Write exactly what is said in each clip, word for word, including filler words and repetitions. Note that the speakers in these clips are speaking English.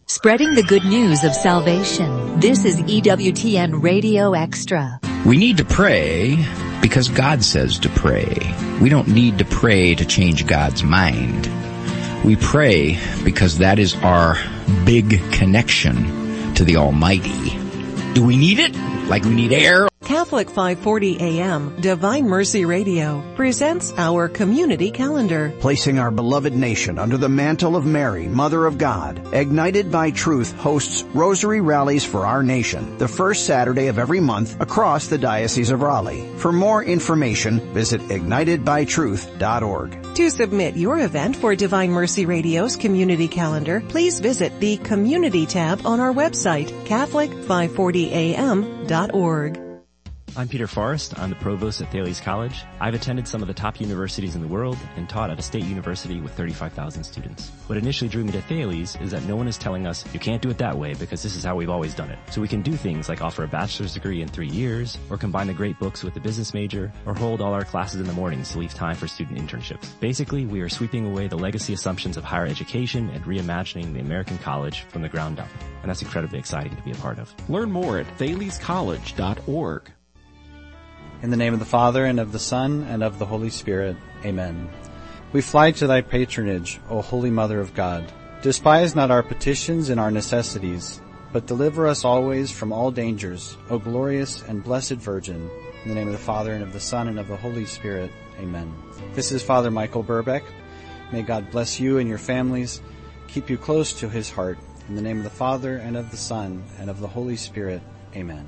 Spreading the good news of salvation. This is E W T N Radio Extra. We need to pray because God says to pray. We don't need to pray to change God's mind. We pray because that is our big connection to the Almighty. Do we need it? Like we need air? Catholic five forty A M, Divine Mercy Radio, presents our community calendar. Placing our beloved nation under the mantle of Mary, Mother of God, Ignited by Truth hosts Rosary Rallies for Our Nation, the first Saturday of every month across the Diocese of Raleigh. For more information, visit ignited by truth dot org. To submit your event for Divine Mercy Radio's community calendar, please visit the Community tab on our website, Catholic five forty A M dot org. I'm Peter Forrest. I'm the provost at Thales College. I've attended some of the top universities in the world and taught at a state university with thirty-five thousand students. What initially drew me to Thales is that no one is telling us, you can't do it that way because this is how we've always done it. So we can do things like offer a bachelor's degree in three years, or combine the great books with a business major, or hold all our classes in the mornings to leave time for student internships. Basically, we are sweeping away the legacy assumptions of higher education and reimagining the American college from the ground up. And that's incredibly exciting to be a part of. Learn more at thales college dot org. In the name of the Father, and of the Son, and of the Holy Spirit. Amen. We fly to thy patronage, O Holy Mother of God. Despise not our petitions and our necessities, but deliver us always from all dangers, O glorious and blessed Virgin. In the name of the Father, and of the Son, and of the Holy Spirit. Amen. This is Father Michael Burbeck. May God bless you and your families, keep you close to his heart. In the name of the Father, and of the Son, and of the Holy Spirit. Amen.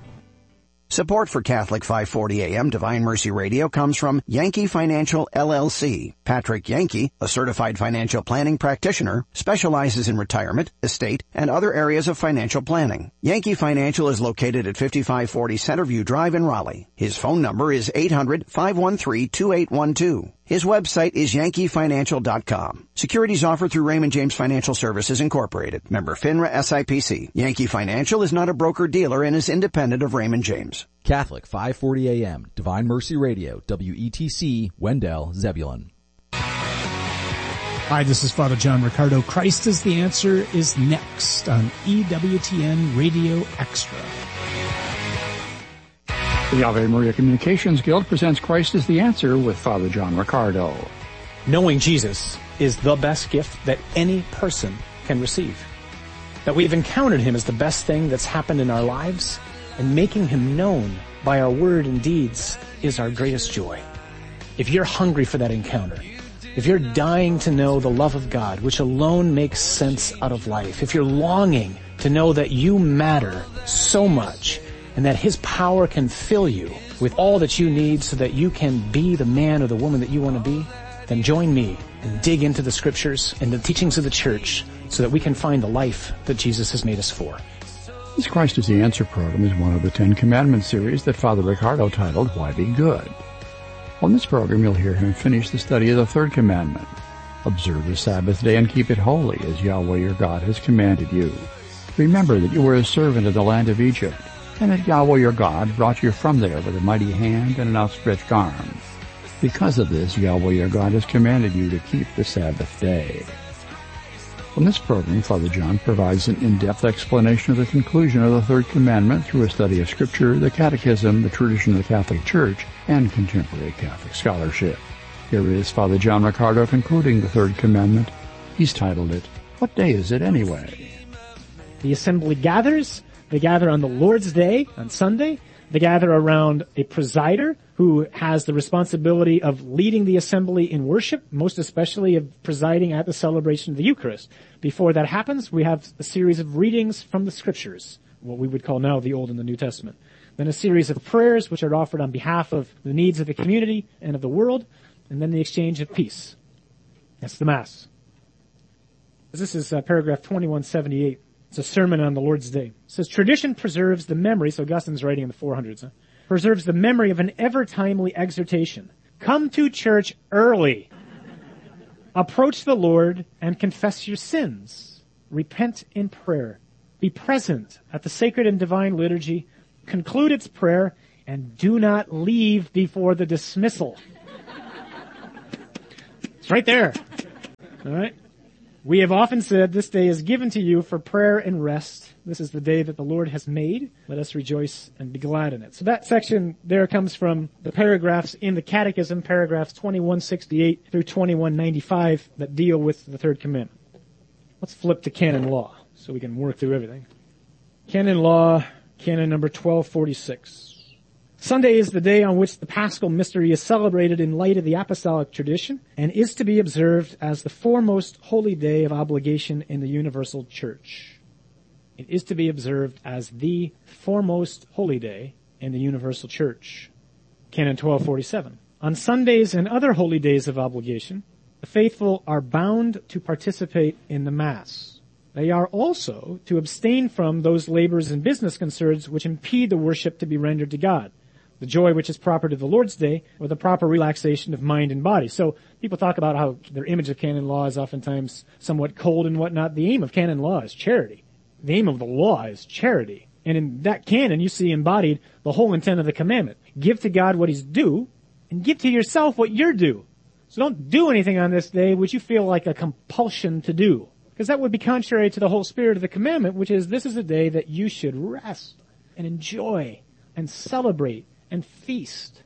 Support for Catholic five forty A M Divine Mercy Radio comes from Yankee Financial L L C. Patrick Yankee, a certified financial planning practitioner, specializes in retirement, estate, and other areas of financial planning. Yankee Financial is located at fifty-five forty Centerview Drive in Raleigh. His phone number is eight hundred, five one three, two eight one two. His website is yankee financial dot com. Securities offered through Raymond James Financial Services Incorporated. Member FINRA S I P C. Yankee Financial is not a broker-dealer and is independent of Raymond James. Catholic five forty A M, Divine Mercy Radio, W E T C, Wendell, Zebulon. Hi, this is Father John Ricardo. Christ is the Answer is next on E W T N Radio Extra. The Ave Maria Communications Guild presents Christ is the Answer with Father John Ricardo. Knowing Jesus is the best gift that any person can receive. That we've encountered him is the best thing that's happened in our lives, and making him known by our word and deeds is our greatest joy. If you're hungry for that encounter, if you're dying to know the love of God, which alone makes sense out of life, if you're longing to know that you matter so much and that his power can fill you with all that you need so that you can be the man or the woman that you want to be, then join me and dig into the scriptures and the teachings of the church so that we can find the life that Jesus has made us for. This Christ is the Answer program is one of the Ten Commandments series that Father Ricardo titled Why Be Good. On this program, you'll hear him finish the study of the third commandment. Observe the Sabbath day and keep it holy, as Yahweh your God has commanded you. Remember that you were a servant in the land of Egypt, and that Yahweh your God brought you from there with a mighty hand and an outstretched arm. Because of this, Yahweh your God has commanded you to keep the Sabbath day. On this program, Father John provides an in-depth explanation of the conclusion of the third commandment through a study of Scripture, the Catechism, the tradition of the Catholic Church, and contemporary Catholic scholarship. Here is Father John Ricardo concluding the third commandment. He's titled it, What Day Is It Anyway? The assembly gathers. They gather on the Lord's Day, on Sunday. They gather around a presider who has the responsibility of leading the assembly in worship, most especially of presiding at the celebration of the Eucharist. Before that happens, we have a series of readings from the Scriptures, what we would call now the Old and the New Testament. Then a series of prayers which are offered on behalf of the needs of the community and of the world, and then the exchange of peace. That's the Mass. This is uh, paragraph twenty-one seventy-eight. It's a sermon on the Lord's Day. It says, tradition preserves the memory, so Augustine's writing in the four hundreds, huh? preserves the memory of an ever-timely exhortation. Come to church early. Approach the Lord and confess your sins. Repent in prayer. Be present at the sacred and divine liturgy. Conclude its prayer and do not leave before the dismissal. It's right there. All right. We have often said this day is given to you for prayer and rest. This is the day that the Lord has made. Let us rejoice and be glad in it. So that section there comes from the paragraphs in the Catechism, paragraphs twenty-one sixty-eight through twenty-one ninety-five, that deal with the third commandment. Let's flip to canon law so we can work through everything. Canon law, canon number twelve forty-six. Sunday is the day on which the Paschal mystery is celebrated in light of the apostolic tradition and is to be observed as the foremost holy day of obligation in the universal church. It is to be observed as the foremost holy day in the universal church. Canon twelve forty-seven. On Sundays and other holy days of obligation, the faithful are bound to participate in the Mass. They are also to abstain from those labors and business concerns which impede the worship to be rendered to God, the joy which is proper to the Lord's Day, or the proper relaxation of mind and body. So people talk about how their image of canon law is oftentimes somewhat cold and whatnot. The aim of canon law is charity. The aim of the law is charity. And in that canon, you see embodied the whole intent of the commandment. Give to God what He's due, and give to yourself what you're due. So don't do anything on this day which you feel like a compulsion to do, because that would be contrary to the whole spirit of the commandment, which is this is a day that you should rest and enjoy and celebrate and feast.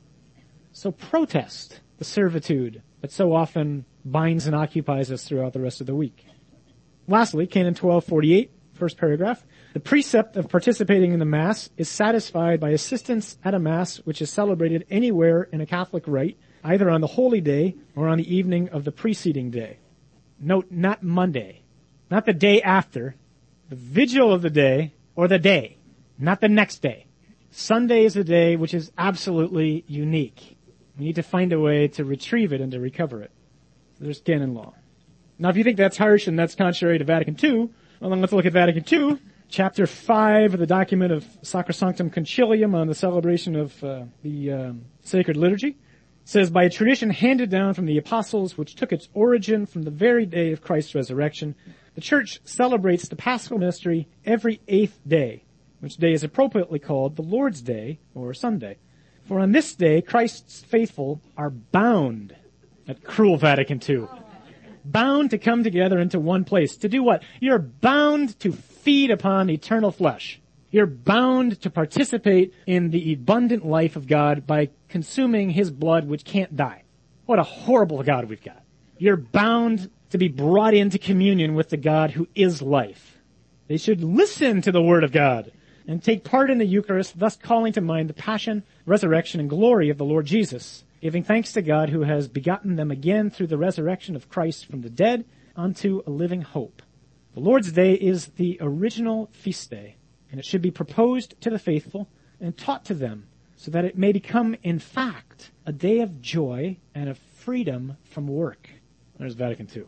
So protest the servitude that so often binds and occupies us throughout the rest of the week. Lastly, Canon twelve forty-eight, first paragraph. The precept of participating in the Mass is satisfied by assistance at a Mass which is celebrated anywhere in a Catholic rite, either on the holy day or on the evening of the preceding day. Note, not Monday, not the day after, the vigil of the day or the day, not the next day. Sunday is a day which is absolutely unique. We need to find a way to retrieve it and to recover it. There's canon law. Now, if you think that's harsh and that's contrary to Vatican two, well, then let's look at Vatican two, chapter five of the document of Sacrosanctum Concilium on the celebration of uh, the um, sacred liturgy. It says, by a tradition handed down from the apostles, which took its origin from the very day of Christ's resurrection, the Church celebrates the Paschal mystery every eighth day, which day is appropriately called the Lord's Day, or Sunday. For on this day, Christ's faithful are bound, at cruel Vatican two, bound to come together into one place. To do what? You're bound to feed upon eternal flesh. You're bound to participate in the abundant life of God by consuming His blood, which can't die. What a horrible God we've got. You're bound to be brought into communion with the God who is life. They should listen to the Word of God and take part in the Eucharist, thus calling to mind the passion, resurrection, and glory of the Lord Jesus, giving thanks to God who has begotten them again through the resurrection of Christ from the dead unto a living hope. The Lord's Day is the original feast day, and it should be proposed to the faithful and taught to them, so that it may become, in fact, a day of joy and of freedom from work. There's Vatican two.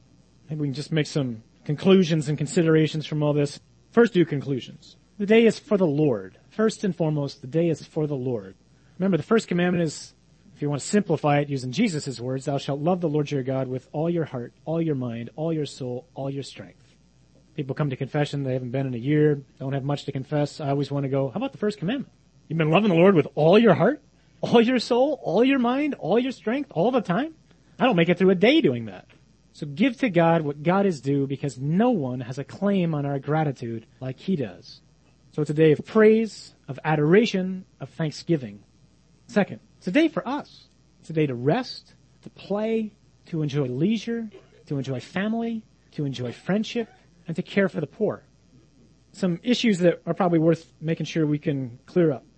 I think we can just make some conclusions and considerations from all this. First, do conclusions. The day is for the Lord. First and foremost, the day is for the Lord. Remember, the first commandment is, if you want to simplify it using Jesus' words, thou shalt love the Lord your God with all your heart, all your mind, all your soul, all your strength. People come to confession, they haven't been in a year, don't have much to confess. I always want to go, how about the first commandment? You've been loving the Lord with all your heart, all your soul, all your mind, all your strength, all the time? I don't make it through a day doing that. So give to God what God is due, because no one has a claim on our gratitude like He does. So it's a day of praise, of adoration, of thanksgiving. Second, it's a day for us. It's a day to rest, to play, to enjoy leisure, to enjoy family, to enjoy friendship, and to care for the poor. Some issues that are probably worth making sure we can clear up.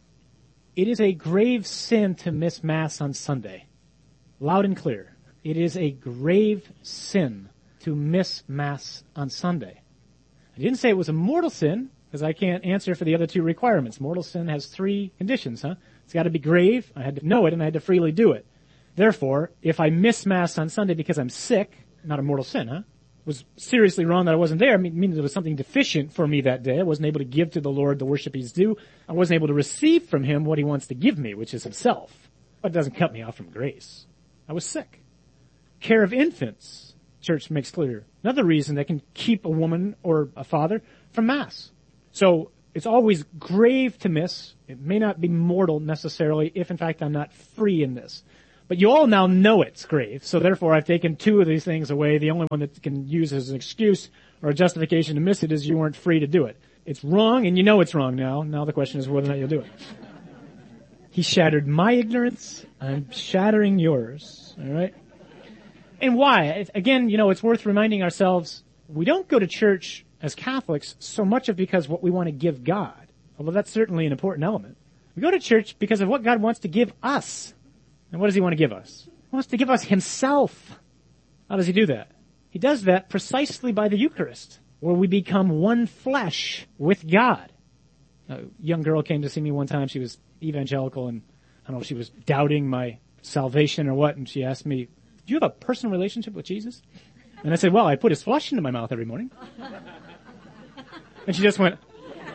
It is a grave sin to miss Mass on Sunday. Loud and clear. It is a grave sin to miss Mass on Sunday. I didn't say it was a mortal sin, because I can't answer for the other two requirements. Mortal sin has three conditions, huh? It's got to be grave, I had to know it, and I had to freely do it. Therefore, if I miss Mass on Sunday because I'm sick, not a mortal sin, huh? It was seriously wrong that I wasn't there. I mean, it means there was something deficient for me that day. I wasn't able to give to the Lord the worship He's due. I wasn't able to receive from Him what He wants to give me, which is Himself. But it doesn't cut me off from grace. I was sick. Care of infants, Church makes clear. Another reason that can keep a woman or a father from Mass. So it's always grave to miss. It may not be mortal necessarily if, in fact, I'm not free in this. But you all now know it's grave, so therefore I've taken two of these things away. The only one that can use as an excuse or a justification to miss it is you weren't free to do it. It's wrong, and you know it's wrong now. Now the question is whether or not you'll do it. He shattered my ignorance. I'm shattering yours. All right? And why? Again, you know, it's worth reminding ourselves, we don't go to church as Catholics so much of because what we want to give God, although that's certainly an important element. We go to church because of what God wants to give us. And what does he want to give us? He wants to give us himself. How does he do that? He does that precisely by the Eucharist, where we become one flesh with God. A young girl came to see me one time. She was evangelical, and I don't know if she was doubting my salvation or what, and she asked me, do you have a personal relationship with Jesus? And I said, well, I put his flesh into my mouth every morning. And she just went,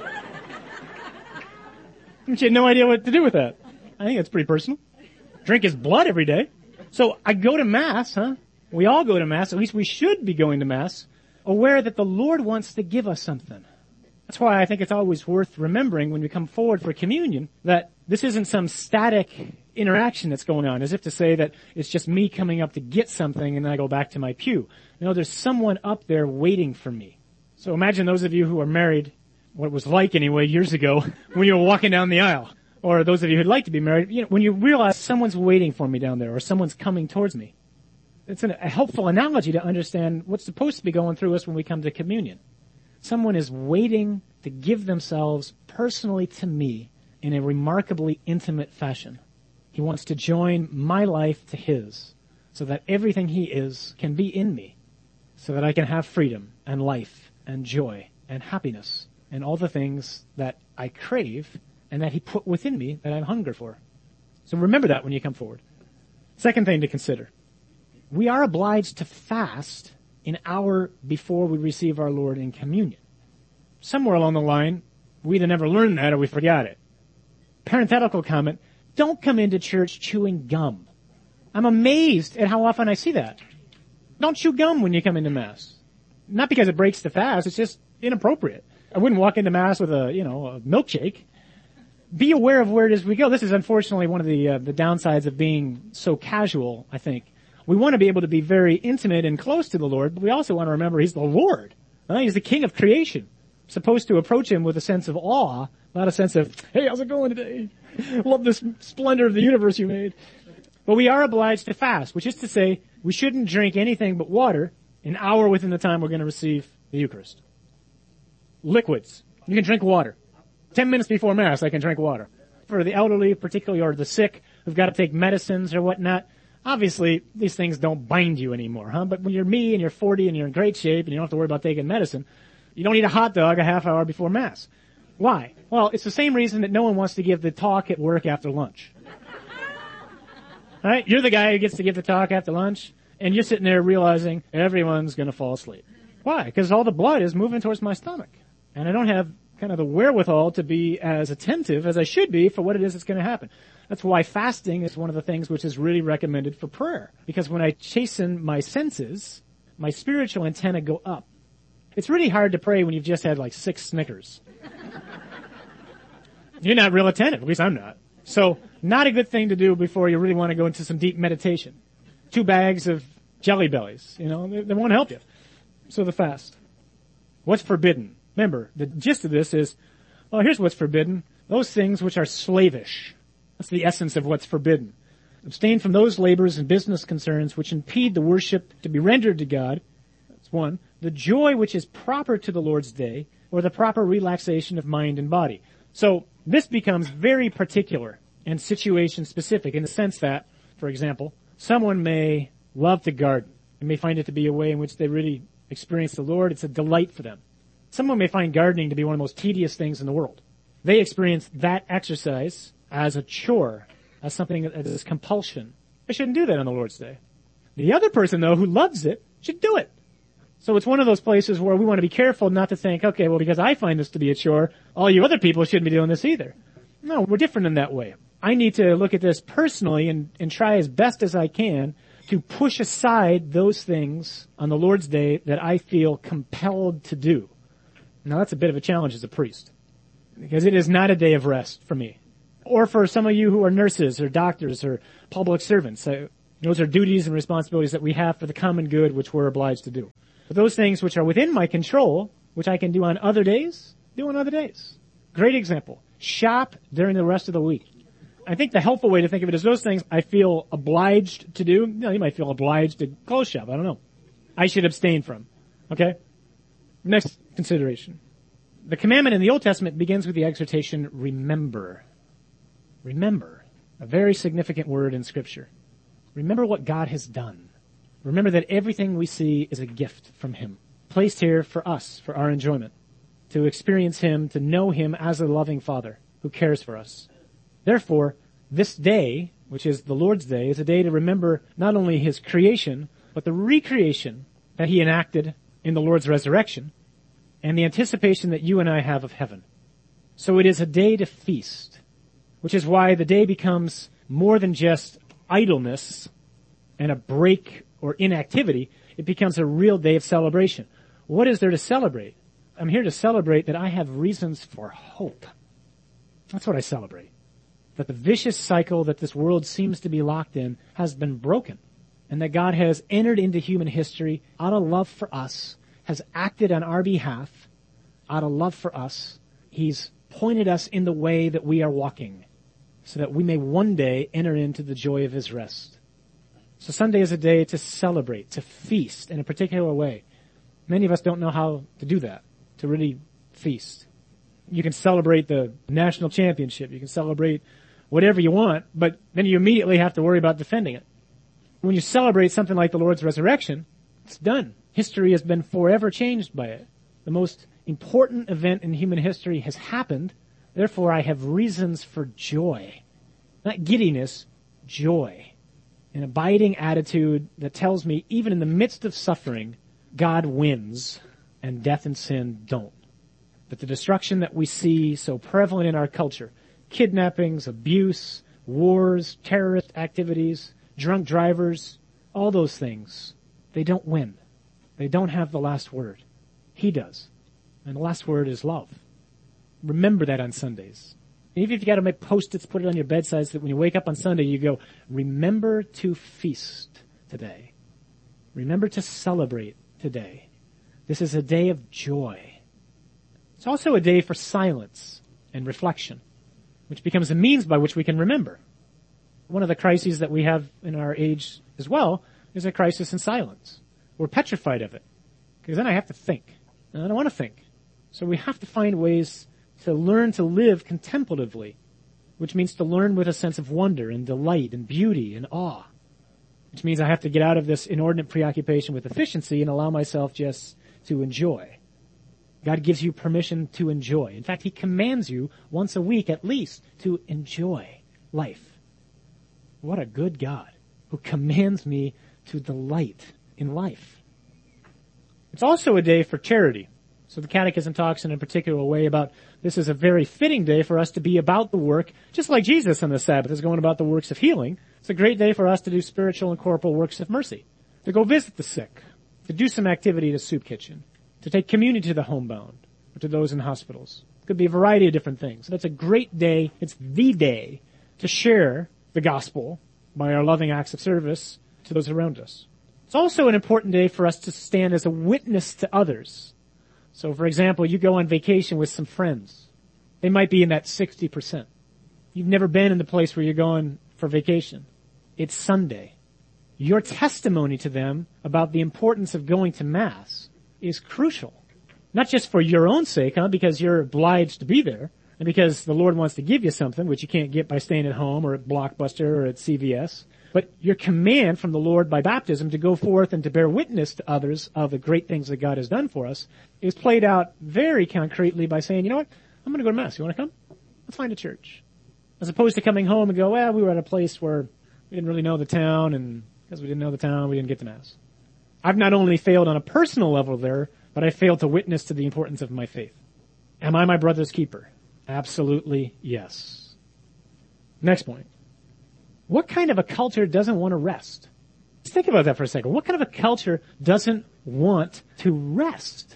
and she had no idea what to do with that. I think that's pretty personal. Drink his blood every day. So I go to Mass, huh? We all go to Mass, at least we should be going to Mass, aware that the Lord wants to give us something. That's why I think it's always worth remembering when we come forward for communion that this isn't some static interaction that's going on, as if to say that it's just me coming up to get something and then I go back to my pew. No, there's someone up there waiting for me. So imagine those of you who are married, what it was like anyway years ago when you were walking down the aisle. Or those of you who'd like to be married, you know, when you realize someone's waiting for me down there or someone's coming towards me. It's an, a helpful analogy to understand what's supposed to be going through us when we come to communion. Someone is waiting to give themselves personally to me in a remarkably intimate fashion. He wants to join my life to his so that everything he is can be in me, so that I can have freedom and life and joy and happiness and all the things that I crave and that he put within me that I'm hungry for. So remember that when you come forward. Second thing to consider. We are obliged to fast an hour before we receive our Lord in communion. Somewhere along the line, we either never learned that or we forgot it. Parenthetical comment, don't come into church chewing gum. I'm amazed at how often I see that. Don't chew gum when you come into Mass. Not because it breaks the fast, it's just inappropriate. I wouldn't walk into Mass with a, you know, a milkshake. Be aware of where it is we go. This is unfortunately one of the uh, the downsides of being so casual, I think. We want to be able to be very intimate and close to the Lord, but we also want to remember He's the Lord. Right? He's the King of creation. Supposed to approach Him with a sense of awe, not a sense of, hey, how's it going today? Love this splendor of the universe you made. But we are obliged to fast, which is to say we shouldn't drink anything but water an hour within the time we're going to receive the Eucharist. Liquids. You can drink water. Ten minutes before Mass, I can drink water. For the elderly, particularly, or the sick, who've got to take medicines or whatnot, obviously, these things don't bind you anymore, huh? But when you're me and you're forty and you're in great shape and you don't have to worry about taking medicine, you don't eat a hot dog a half hour before Mass. Why? Well, it's the same reason that no one wants to give the talk at work after lunch. Right? You're the guy who gets to give the talk after lunch, and you're sitting there realizing everyone's going to fall asleep. Why? Because all the blood is moving towards my stomach. And I don't have kind of the wherewithal to be as attentive as I should be for what it is that's going to happen. That's why fasting is one of the things which is really recommended for prayer. Because when I chasten my senses, my spiritual antenna go up. It's really hard to pray when you've just had like six Snickers. You're not real attentive, at least I'm not. So, not a good thing to do before you really want to go into some deep meditation. Two bags of Jelly Bellies, you know, they, they won't help you. So the fast. What's forbidden? Remember, the gist of this is, well, here's what's forbidden. Those things which are slavish. That's the essence of what's forbidden. Abstain from those labors and business concerns which impede the worship to be rendered to God. That's one. The joy which is proper to the Lord's day, or the proper relaxation of mind and body. So, this becomes very particular and situation specific in the sense that, for example, someone may love to garden and may find it to be a way in which they really experience the Lord. It's a delight for them. Someone may find gardening to be one of the most tedious things in the world. They experience that exercise as a chore, as something that is compulsion. They shouldn't do that on the Lord's Day. The other person, though, who loves it, should do it. So it's one of those places where we want to be careful not to think, okay, well, because I find this to be a chore, all you other people shouldn't be doing this either. No, we're different in that way. I need to look at this personally and, and try as best as I can to push aside those things on the Lord's Day that I feel compelled to do. Now, that's a bit of a challenge as a priest, because it is not a day of rest for me. Or for some of you who are nurses or doctors or public servants, uh, those are duties and responsibilities that we have for the common good, which we're obliged to do. But those things which are within my control, which I can do on other days, do on other days. Great example. Shop during the rest of the week. I think the helpful way to think of it is those things I feel obliged to do. You know, you might feel obliged to close shop. I don't know. I should abstain from. Okay? Next consideration. The commandment in the Old Testament begins with the exhortation, remember. Remember. A very significant word in Scripture. Remember what God has done. Remember that everything we see is a gift from Him, placed here for us, for our enjoyment, to experience Him, to know Him as a loving Father who cares for us. Therefore, this day, which is the Lord's Day, is a day to remember not only His creation, but the recreation that He enacted in the Lord's resurrection, and the anticipation that you and I have of heaven. So it is a day to feast, which is why the day becomes more than just idleness and a break or inactivity. It becomes a real day of celebration. What is there to celebrate? I'm here to celebrate that I have reasons for hope. That's what I celebrate. That the vicious cycle that this world seems to be locked in has been broken, and that God has entered into human history out of love for us, has acted on our behalf out of love for us. He's pointed us in the way that we are walking so that we may one day enter into the joy of His rest. So Sunday is a day to celebrate, to feast in a particular way. Many of us don't know how to do that, to really feast. You can celebrate the national championship. You can celebrate whatever you want, but then you immediately have to worry about defending it. When you celebrate something like the Lord's resurrection, it's done. History has been forever changed by it. The most important event in human history has happened. Therefore, I have reasons for joy. Not giddiness, joy. An abiding attitude that tells me, even in the midst of suffering, God wins and death and sin don't. That the destruction that we see so prevalent in our culture, kidnappings, abuse, wars, terrorist activities, drunk drivers, all those things, they don't win. They don't have the last word. He does. And the last word is love. Remember that on Sundays. Even if you got to make post-its, put it on your bedside so that when you wake up on Sunday, you go, remember to feast today. Remember to celebrate today. This is a day of joy. It's also a day for silence and reflection, which becomes a means by which we can remember. One of the crises that we have in our age as well is a crisis in silence. We're petrified of it, because then I have to think, and I don't want to think. So we have to find ways to learn to live contemplatively, which means to learn with a sense of wonder and delight and beauty and awe, which means I have to get out of this inordinate preoccupation with efficiency and allow myself just to enjoy. God gives you permission to enjoy. In fact, He commands you once a week at least to enjoy life. What a good God who commands me to delight in life. It's also a day for charity. So the Catechism talks in a particular way about this is a very fitting day for us to be about the work, just like Jesus on the Sabbath is going about the works of healing. It's a great day for us to do spiritual and corporal works of mercy, to go visit the sick, to do some activity at a soup kitchen, to take communion to the homebound, or to those in hospitals. It could be a variety of different things. That's a great day. It's the day to share the gospel by our loving acts of service to those around us. It's also an important day for us to stand as a witness to others. So, for example, you go on vacation with some friends. They might be in that sixty percent. You've never been in the place where you're going for vacation. It's Sunday. Your testimony to them about the importance of going to Mass is crucial. Not just for your own sake, huh, because you're obliged to be there, and because the Lord wants to give you something, which you can't get by staying at home or at Blockbuster or at C V S, but your command from the Lord by baptism to go forth and to bear witness to others of the great things that God has done for us is played out very concretely by saying, you know what, I'm going to go to Mass. You want to come? Let's find a church. As opposed to coming home and go, well, we were at a place where we didn't really know the town, and because we didn't know the town, we didn't get to Mass. I've not only failed on a personal level there, but I failed to witness to the importance of my faith. Am I my brother's keeper? Absolutely yes. Next point. What kind of a culture doesn't want to rest? Let's think about that for a second. What kind of a culture doesn't want to rest?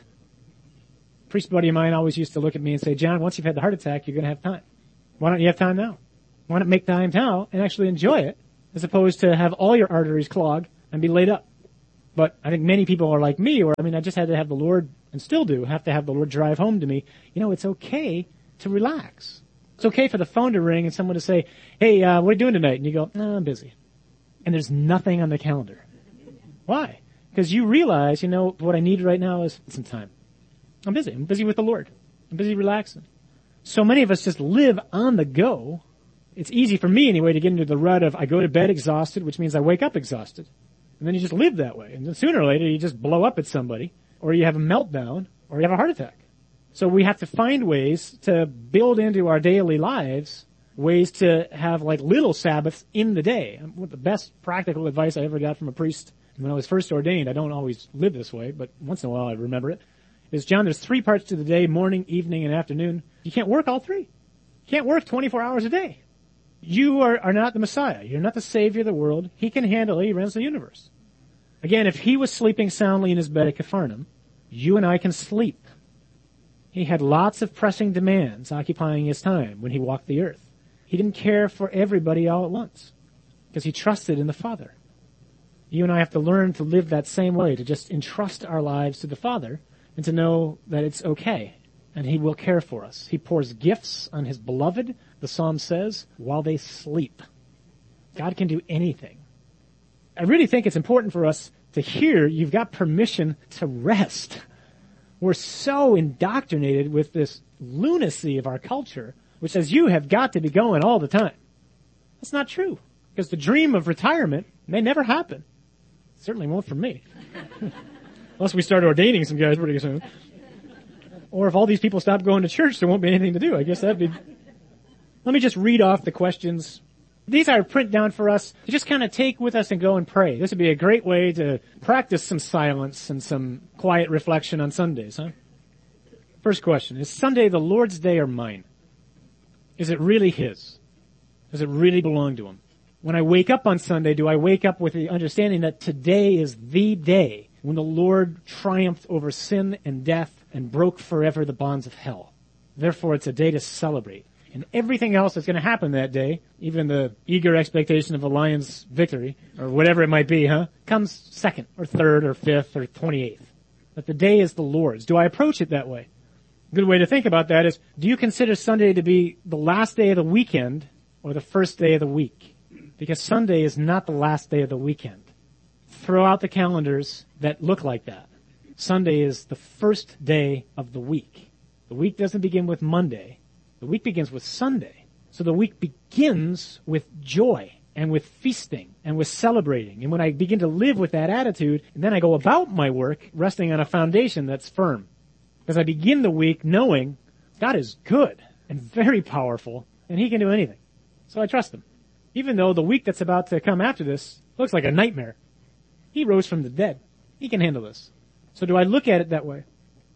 A priest buddy of mine always used to look at me and say, John, once you've had the heart attack, you're going to have time. Why don't you have time now? Why not make time now and actually enjoy it as opposed to have all your arteries clog and be laid up? But I think many people are like me, or I mean, I just had to have the Lord, and still do, have to have the Lord drive home to me. You know, it's okay to relax. It's okay for the phone to ring and someone to say, hey, uh, what are you doing tonight? And you go, no, I'm busy. And there's nothing on the calendar. Why? Because you realize, you know, what I need right now is some time. I'm busy. I'm busy with the Lord. I'm busy relaxing. So many of us just live on the go. It's easy for me anyway to get into the rut of I go to bed exhausted, which means I wake up exhausted. And then you just live that way. And then sooner or later you just blow up at somebody, or you have a meltdown, or you have a heart attack. So we have to find ways to build into our daily lives ways to have like little Sabbaths in the day. What the best practical advice I ever got from a priest when I was first ordained, I don't always live this way, but once in a while I remember it, is John, there's three parts to the day, morning, evening, and afternoon. You can't work all three. You can't work twenty-four hours a day. You are, are not the Messiah. You're not the Savior of the world. He can handle it. He runs the universe. Again, if he was sleeping soundly in his bed at Capharnaum, you and I can sleep. He had lots of pressing demands occupying his time when he walked the earth. He didn't care for everybody all at once because he trusted in the Father. You and I have to learn to live that same way, to just entrust our lives to the Father and to know that it's okay and he will care for us. He pours gifts on his beloved, the Psalm says, while they sleep. God can do anything. I really think it's important for us to hear you've got permission to rest. We're so indoctrinated with this lunacy of our culture, which says you have got to be going all the time. That's not true, because the dream of retirement may never happen. It certainly won't for me. Unless we start ordaining some guys pretty soon. Or if all these people stop going to church, there won't be anything to do. I guess that'd be... Let me just read off the questions. These are print down for us to just kind of take with us and go and pray. This would be a great way to practice some silence and some quiet reflection on Sundays, huh? First question, is Sunday the Lord's day or mine? Is it really his? Does it really belong to him? When I wake up on Sunday, do I wake up with the understanding that today is the day when the Lord triumphed over sin and death and broke forever the bonds of hell? Therefore, it's a day to celebrate. And everything else that's going to happen that day, even the eager expectation of a Lions victory, or whatever it might be, huh, comes second or third or fifth or twenty-eighth. But the day is the Lord's. Do I approach it that way? A good way to think about that is, do you consider Sunday to be the last day of the weekend or the first day of the week? Because Sunday is not the last day of the weekend. Throw out the calendars that look like that. Sunday is the first day of the week. The week doesn't begin with Monday. The week begins with Sunday. So the week begins with joy and with feasting and with celebrating. And when I begin to live with that attitude, and then I go about my work resting on a foundation that's firm. Because I begin the week knowing God is good and very powerful and he can do anything. So I trust him. Even though the week that's about to come after this looks like a nightmare. He rose from the dead. He can handle this. So do I look at it that way?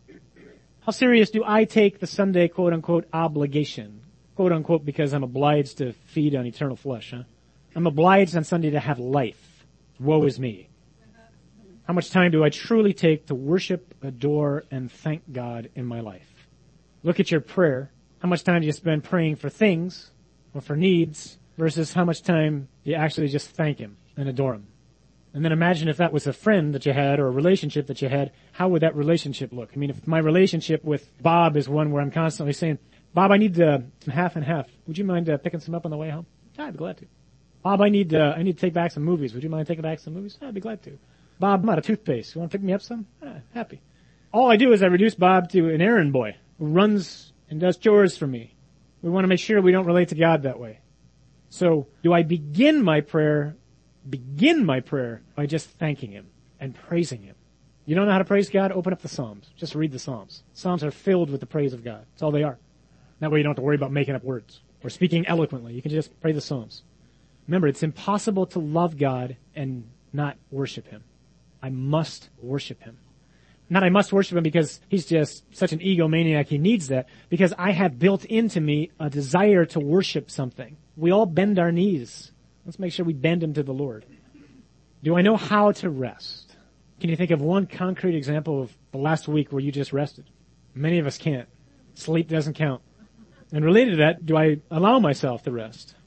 How serious do I take the Sunday quote-unquote obligation? Quote-unquote because I'm obliged to feed on eternal flesh, huh? I'm obliged on Sunday to have life. Woe is me. How much time do I truly take to worship, adore, and thank God in my life? Look at your prayer. How much time do you spend praying for things or for needs versus how much time you actually just thank him and adore him? And then imagine if that was a friend that you had or a relationship that you had, how would that relationship look? I mean, if my relationship with Bob is one where I'm constantly saying, Bob, I need uh, some half and half. Would you mind uh, picking some up on the way home? I'd be glad to. Bob, I need uh, I need to take back some movies. Would you mind taking back some movies? I'd be glad to. Bob, I'm out of toothpaste. You want to pick me up some? Ah, happy. All I do is I reduce Bob to an errand boy who runs and does chores for me. We want to make sure we don't relate to God that way. So do I begin my prayer begin my prayer by just thanking him and praising him? You don't know how to praise God? Open up the Psalms. Just read the Psalms. Psalms are filled with the praise of God. That's all they are. That way you don't have to worry about making up words or speaking eloquently. You can just pray the Psalms. Remember, it's impossible to love God and not worship him. I must worship him. Not I must worship him because he's just such an egomaniac, he needs that, because I have built into me a desire to worship something. We all bend our knees. Let's make sure we bend them to the Lord. Do I know how to rest? Can you think of one concrete example of the last week where you just rested? Many of us can't. Sleep doesn't count. And related to that, do I allow myself to rest?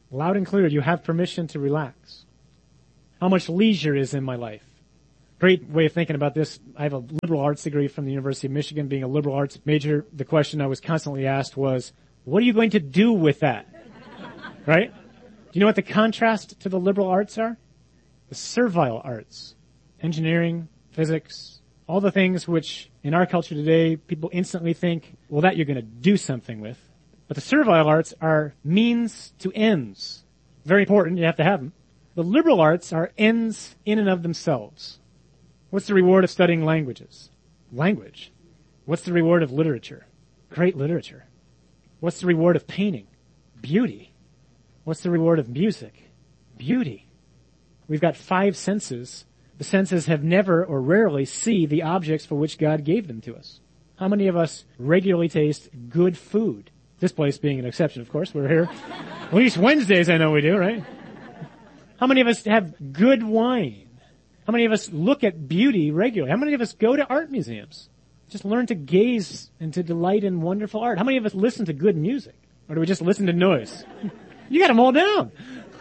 Loud and clear, you have permission to relax. How much leisure is in my life? Great way of thinking about this. I have a liberal arts degree from the University of Michigan. Being a liberal arts major, the question I was constantly asked was, what are you going to do with that? Right? Do you know what the contrast to the liberal arts are? The servile arts. Engineering, physics, all the things which in our culture today people instantly think, well, that you're going to do something with. But the servile arts are means to ends. Very important, you have to have them. The liberal arts are ends in and of themselves. What's the reward of studying languages? Language. What's the reward of literature? Great literature. What's the reward of painting? Beauty. What's the reward of music? Beauty. We've got five senses. The senses have never or rarely see the objects for which God gave them to us. How many of us regularly taste good food? This place being an exception, of course. We're here. At least Wednesdays I know we do, right? How many of us have good wine? How many of us look at beauty regularly? How many of us go to art museums? Just learn to gaze and to delight in wonderful art. How many of us listen to good music? Or do we just listen to noise? You got them all down.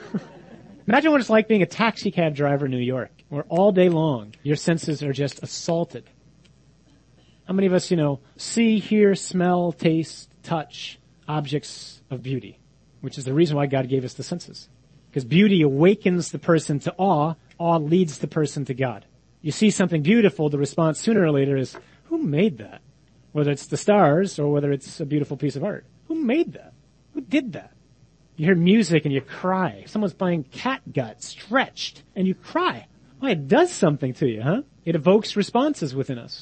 Imagine what it's like being a taxi cab driver in New York, where all day long your senses are just assaulted. How many of us, you know, see, hear, smell, taste, touch objects of beauty, which is the reason why God gave us the senses. Because beauty awakens the person to awe. Awe leads the person to God. You see something beautiful, the response sooner or later is, who made that? Whether it's the stars or whether it's a beautiful piece of art. Who made that? Who did that? You hear music and you cry. Someone's buying cat gut stretched and you cry. Well, it does something to you, huh? It evokes responses within us.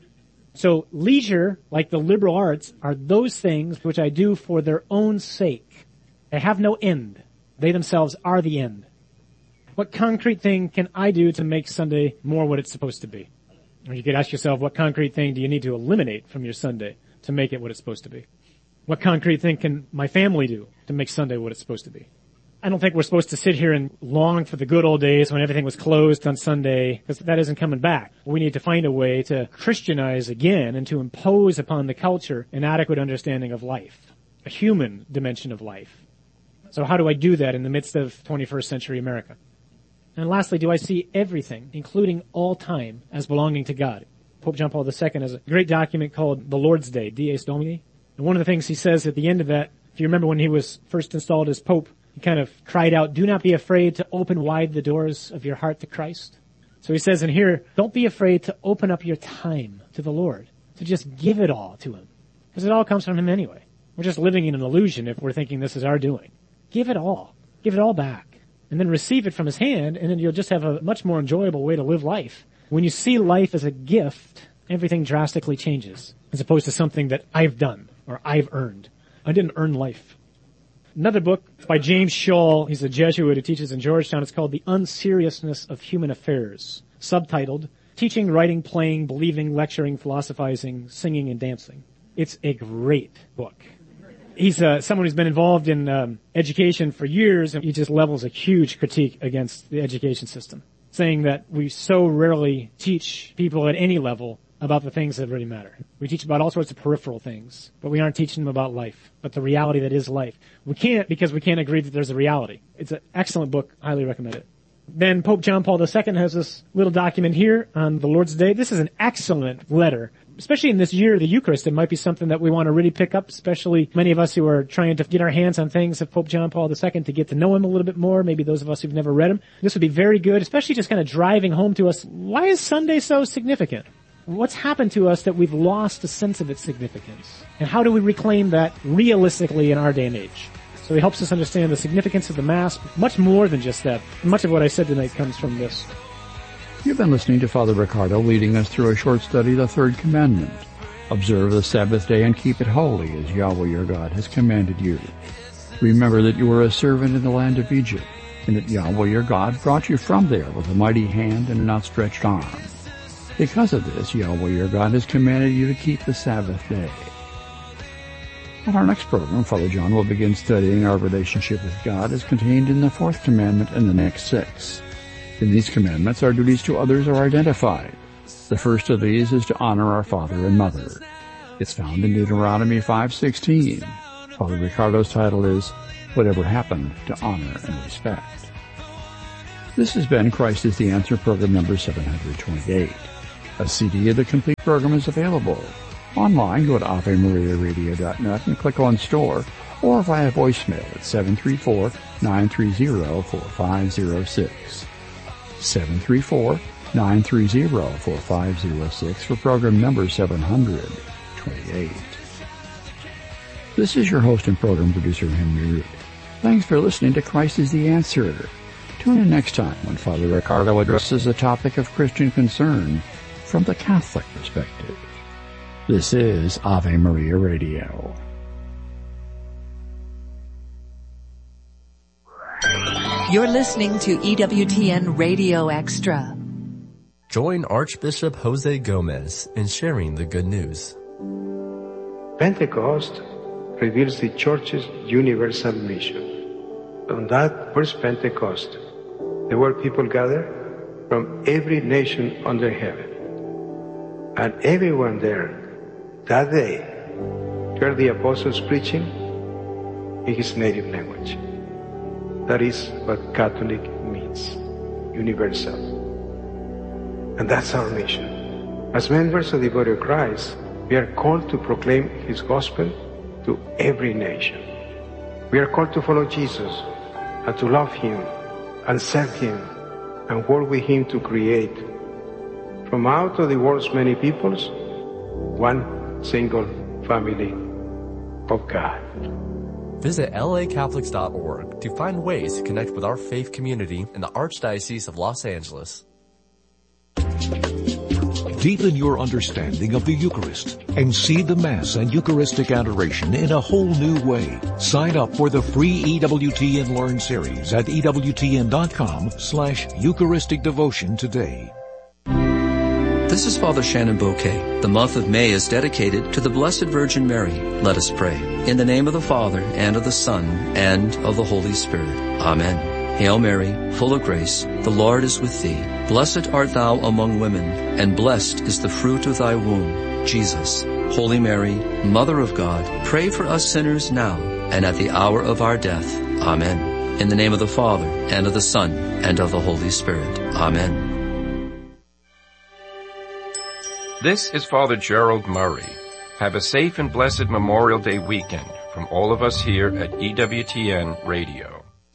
So leisure, like the liberal arts, are those things which I do for their own sake. They have no end. They themselves are the end. What concrete thing can I do to make Sunday more what it's supposed to be? Or you could ask yourself, what concrete thing do you need to eliminate from your Sunday to make it what it's supposed to be? What concrete thing can my family do to make Sunday what it's supposed to be? I don't think we're supposed to sit here and long for the good old days when everything was closed on Sunday, because that isn't coming back. We need to find a way to Christianize again and to impose upon the culture an adequate understanding of life, a human dimension of life. So how do I do that in the midst of twenty-first century America? And lastly, do I see everything, including all time, as belonging to God? Pope John Paul the Second has a great document called The Lord's Day, Dies Domini. And one of the things he says at the end of that, if you remember when he was first installed as Pope, he kind of cried out, do not be afraid to open wide the doors of your heart to Christ. So he says in here, don't be afraid to open up your time to the Lord, to just give it all to Him. Because it all comes from Him anyway. We're just living in an illusion if we're thinking this is our doing. Give it all. Give it all back. And then receive it from His hand, and then you'll just have a much more enjoyable way to live life. When you see life as a gift, everything drastically changes, as opposed to something that I've done, or I've earned. I didn't earn life. Another book by James Scholl, he's a Jesuit who teaches in Georgetown, it's called The Unseriousness of Human Affairs, subtitled, Teaching, Writing, Playing, Believing, Lecturing, Philosophizing, Singing, and Dancing. It's a great book. He's uh, someone who's been involved in um, education for years, and he just levels a huge critique against the education system, saying that we so rarely teach people at any level about the things that really matter. We teach about all sorts of peripheral things, but we aren't teaching them about life, but the reality that is life. We can't because we can't agree that there's a reality. It's an excellent book. Highly recommend it. Then Pope John Paul the Second has this little document here on the Lord's Day. This is an excellent letter. Especially in this year of the Eucharist, it might be something that we want to really pick up, especially many of us who are trying to get our hands on things of Pope John Paul the Second to get to know him a little bit more, maybe those of us who've never read him. This would be very good, especially just kind of driving home to us, why is Sunday so significant? What's happened to us that we've lost a sense of its significance? And how do we reclaim that realistically in our day and age? So he helps us understand the significance of the Mass, much more than just that. Much of what I said tonight comes from this. You've been listening to Father Ricardo leading us through a short study of the Third Commandment. Observe the Sabbath day and keep it holy as Yahweh your God has commanded you. Remember that you were a servant in the land of Egypt, and that Yahweh your God brought you from there with a mighty hand and an outstretched arm. Because of this, Yahweh your God has commanded you to keep the Sabbath day. On our next program, Father John will begin studying our relationship with God as contained in the Fourth Commandment and the next six. In these commandments, our duties to others are identified. The first of these is to honor our father and mother. It's found in Deuteronomy five sixteen. Father Ricardo's title is Whatever Happened to Honor and Respect. This has been Christ is the Answer program number seven hundred twenty-eight. A C D of the complete program is available. Online, go to ave maria radio dot net and click on Store, or via voicemail at seven three four, nine three zero, four five zero six. seven three four, nine three zero, four five zero six for program number seven hundred twenty-eight. This is your host and program producer, Henry Root. Thanks for listening to Christ is the Answer. Tune in next time when Father Ricardo addresses a topic of Christian concern from the Catholic perspective. This is Ave Maria Radio. You're listening to E W T N Radio Extra. Join Archbishop Jose Gomez in sharing the good news. Pentecost reveals the Church's universal mission. On that first Pentecost, there were people gathered from every nation under heaven. And everyone there that day heard the apostles preaching in his native language. That is what Catholic means, universal. And that's our mission. As members of the body of Christ, we are called to proclaim his gospel to every nation. We are called to follow Jesus and to love him and serve him and work with him to create from out of the world's many peoples one single family of God. Visit L A Catholics dot org to find ways to connect with our faith community in the Archdiocese of Los Angeles. Deepen your understanding of the Eucharist and see the Mass and Eucharistic adoration in a whole new way. Sign up for the free E W T N Learn series at E W T N dot com slash Eucharistic Devotion today. This is Father Shannon Bouquet. The month of May is dedicated to the Blessed Virgin Mary. Let us pray. In the name of the Father, and of the Son, and of the Holy Spirit. Amen. Hail Mary, full of grace, the Lord is with thee. Blessed art thou among women, and blessed is the fruit of thy womb, Jesus. Holy Mary, Mother of God, pray for us sinners now, and at the hour of our death. Amen. In the name of the Father, and of the Son, and of the Holy Spirit. Amen. This is Father Gerald Murray. Have a safe and blessed Memorial Day weekend from all of us here at E W T N Radio.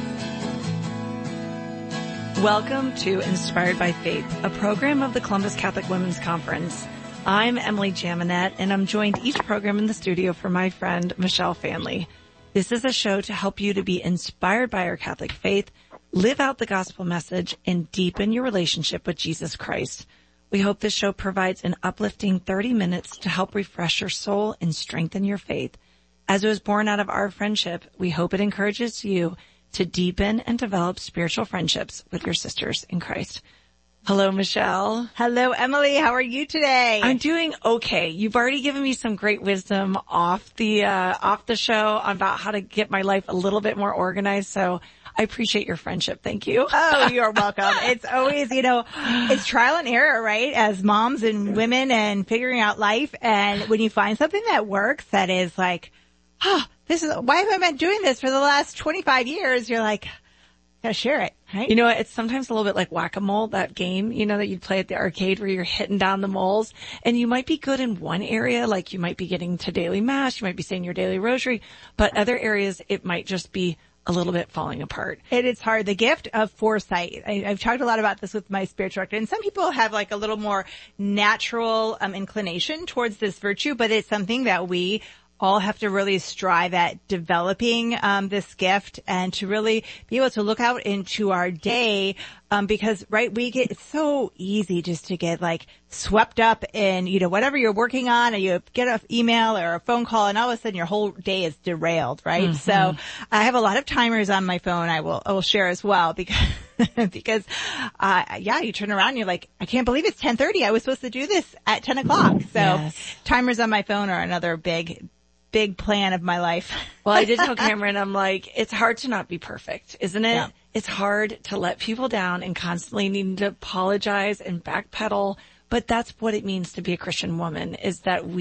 Welcome to Inspired by Faith, a program of the Columbus Catholic Women's Conference. I'm Emily Jaminet, and I'm joined each program in the studio from my friend Michelle Fanley. This is a show to help you to be inspired by our Catholic faith, live out the gospel message, and deepen your relationship with Jesus Christ. We hope this show provides an uplifting thirty minutes to help refresh your soul and strengthen your faith. As it was born out of our friendship, we hope it encourages you to deepen and develop spiritual friendships with your sisters in Christ. Hello, Michelle. Hello, Emily. How are you today? I'm doing okay. You've already given me some great wisdom off the, uh, off the show about how to get my life a little bit more organized. So I appreciate your friendship. Thank you. Oh, you're welcome. It's always, you know, it's trial and error, right? As moms and women and figuring out life. And when you find something that works, that is like, oh, this is, why have I been doing this for the last twenty-five years? You're like, gotta share it, right? You know, it's sometimes a little bit like whack-a-mole, that game, you know, that you'd play at the arcade where you're hitting down the moles. And you might be good in one area, like you might be getting to daily mass, you might be saying your daily rosary, but other areas it might just be a little bit falling apart. It is hard. The gift of foresight. I, I've talked a lot about this with my spiritual director, and some people have like a little more natural um, inclination towards this virtue, but it's something that we all have to really strive at developing um this gift and to really be able to look out into our day, um because right we get, it's so easy just to get like swept up in, you know, whatever you're working on, and you get an email or a phone call and all of a sudden your whole day is derailed, right? Mm-hmm. So I have a lot of timers on my phone I will I will share as well, because because uh yeah, you turn around and you're like, I can't believe it's ten thirty. I was supposed to do this at ten o'clock. So yes. Timers on my phone are another big big plan of my life. Well, I did tell Cameron, I'm like, it's hard to not be perfect, isn't it? Yeah. It's hard to let people down and constantly needing to apologize and backpedal. But that's what it means to be a Christian woman, is that we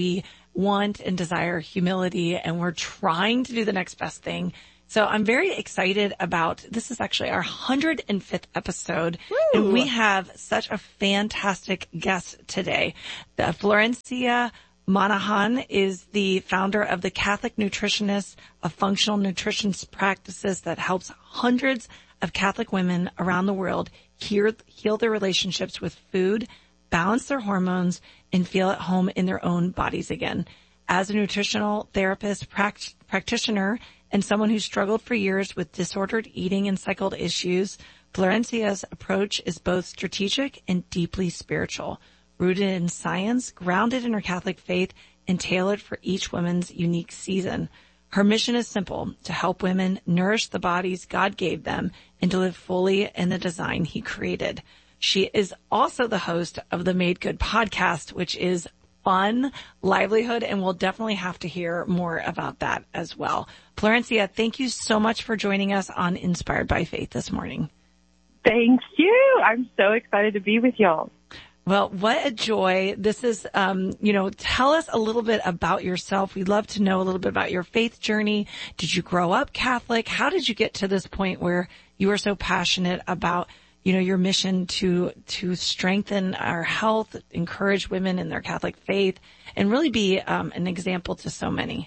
want and desire humility, and we're trying to do the next best thing. So I'm very excited about, this is actually our one hundred fifth episode, Woo! And we have such a fantastic guest today. The Florencia Monahan is the founder of the Catholic Nutritionist, a functional nutrition practices that helps hundreds of Catholic women around the world heal, heal their relationships with food, balance their hormones, and feel at home in their own bodies again. As a nutritional therapist, pract- practitioner, and someone who struggled for years with disordered eating and cycle issues, Florencia's approach is both strategic and deeply spiritual, rooted in science, grounded in her Catholic faith, and tailored for each woman's unique season. Her mission is simple: to help women nourish the bodies God gave them and to live fully in the design He created. She is also the host of the Made Good podcast, which is fun, livelihood, and we'll definitely have to hear more about that as well. Florencia, thank you so much for joining us on Inspired by Faith this morning. Thank you. I'm so excited to be with y'all. Well, what a joy. This is, um, you know, tell us a little bit about yourself. We'd love to know a little bit about your faith journey. Did you grow up Catholic? How did you get to this point where you are so passionate about, you know, your mission to, to strengthen our health, encourage women in their Catholic faith, and really be, um, an example to so many?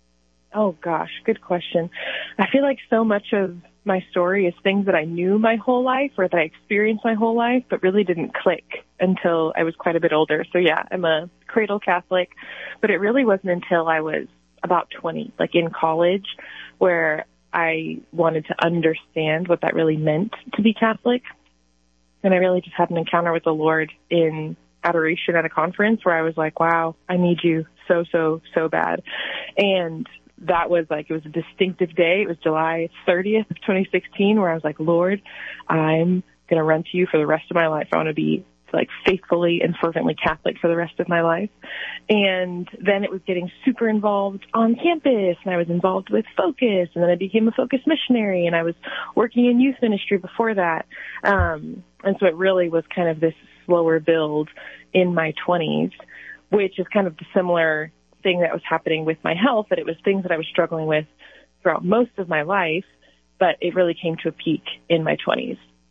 Oh gosh, good question. I feel like so much of my story is things that I knew my whole life or that I experienced my whole life, but really didn't click until I was quite a bit older. So yeah, I'm a cradle Catholic, but it really wasn't until I was about twenty, like in college, where I wanted to understand what that really meant to be Catholic. And I really just had an encounter with the Lord in adoration at a conference where I was like, wow, I need you so, so, so bad. And that was like, it was a distinctive day. It was July thirtieth of twenty sixteen, where I was like, Lord, I'm going to run to you for the rest of my life. I want to be like faithfully and fervently Catholic for the rest of my life. And then it was getting super involved on campus, and I was involved with Focus, and then I became a Focus missionary, and I was working in youth ministry before that. Um, and so it really was kind of this slower build in my twenties, which is kind of the similar thing that was happening with my health, that it was things that I was struggling with throughout most of my life, but it really came to a peak in my twenties.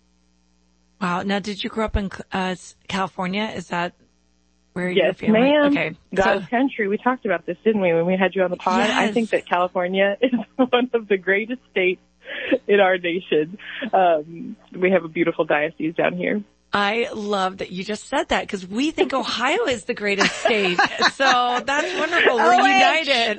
Wow. Now, did you grow up in uh, California? Is that where yes, your family? Ma'am. Okay. God's so, country. We talked about this, didn't we, when we had you on the pod? Yes. I think that California is one of the greatest states in our nation. Um, we have a beautiful diocese down here. I love that you just said that, because we think Ohio is the greatest state. So that's wonderful. We're united.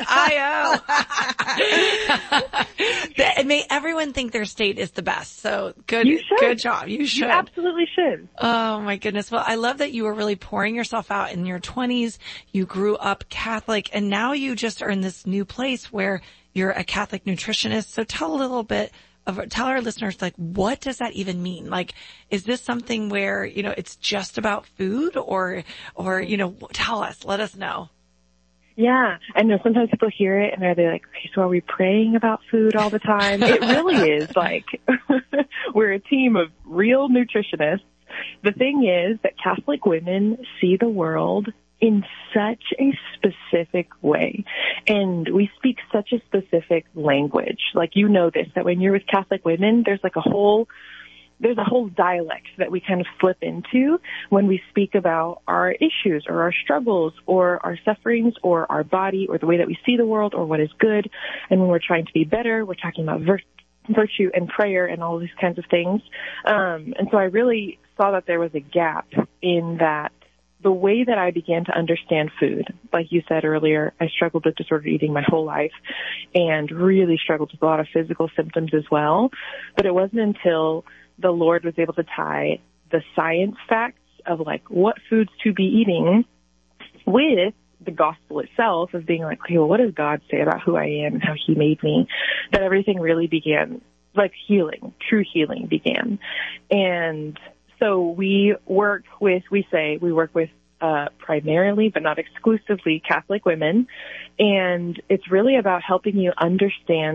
I O. And may everyone think their state is the best. So good, good job. You should. You absolutely should. Oh my goodness. Well, I love that you were really pouring yourself out in your twenties. You grew up Catholic, and now you just are in this new place where you're a Catholic nutritionist. So tell a little bit of, tell our listeners, like, what does that even mean? Like, is this something where, you know, it's just about food, or, or, you know, tell us, let us know. Yeah, I know sometimes people hear it and they're, they're like, okay, so are we praying about food all the time? It really is like, we're a team of real nutritionists. The thing is that Catholic women see the world in such a specific way, and we speak such a specific language. Like, you know this, that when you're with Catholic women, there's like a whole, there's a whole dialect that we kind of slip into when we speak about our issues or our struggles or our sufferings or our body or the way that we see the world or what is good. And when we're trying to be better, we're talking about vir- virtue and prayer and all these kinds of things. Um, and so I really saw that there was a gap in that. The way that I began to understand food, like you said earlier, I struggled with disordered eating my whole life and really struggled with a lot of physical symptoms as well. But it wasn't until the Lord was able to tie the science facts of like what foods to be eating with the gospel itself of being like, okay, well, what does God say about who I am and how he made me, that everything really began, like healing, true healing began. And so we work with, we say we work with uh, primarily, but not exclusively, Catholic women. And it's really about helping you understand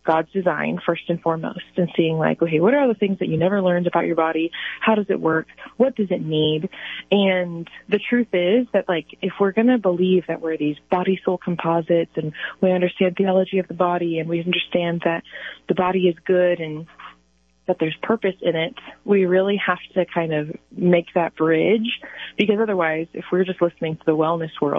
God's design first and foremost, and seeing like, okay, what are the things that you never learned about your body? How does it work? What does it need? And the truth is that like, if we're going to believe that we're these body soul composites and we understand theology of the body and we understand that the body is good and that there's purpose in it, we really have to kind of make that bridge, because otherwise, if we're just listening to the wellness world,